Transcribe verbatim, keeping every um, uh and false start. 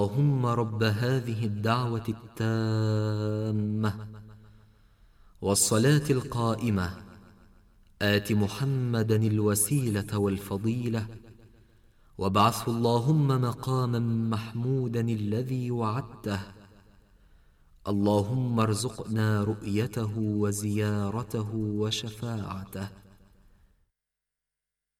اللهم رب هذه الدعوة التامة والصلاة القائمة آت محمدا الوسيلة والفضيلة وابعثه اللهم مقاما محمودا الذي وعدته. اللهم ارزقنا رؤيته وزيارته وشفاعته